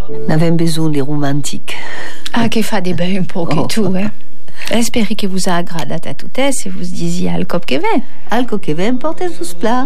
N'avem besoin de romantic. Ah, che fa de ben un po' che tu, Esperi che vous a agradat a totes e vous disiez al cop che ven. Al co che ven portes us pla.